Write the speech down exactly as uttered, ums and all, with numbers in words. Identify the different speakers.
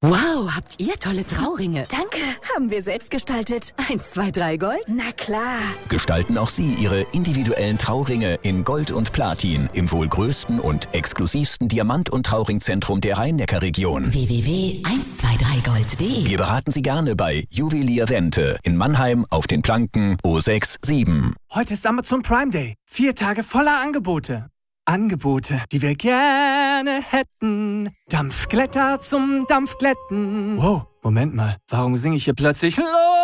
Speaker 1: Wow, habt ihr tolle Trauringe.
Speaker 2: Danke, haben wir selbst gestaltet.
Speaker 1: Eins, zwei, drei Gold?
Speaker 2: Na klar.
Speaker 3: Gestalten auch Sie Ihre individuellen Trauringe in Gold und Platin im wohl größten und exklusivsten Diamant- und Trauringzentrum der Rhein-Neckar-Region.
Speaker 1: w w w punkt eins zwei drei gold punkt de.
Speaker 3: Wir beraten Sie gerne bei Juwelier Wente in Mannheim auf den Planken O sechs sieben.
Speaker 4: Heute ist Amazon Prime Day. Vier Tage voller Angebote. Angebote, die wir gerne hätten. Dampfglätter zum Dampfglätten. Wow, Moment mal. Warum singe ich hier plötzlich Los?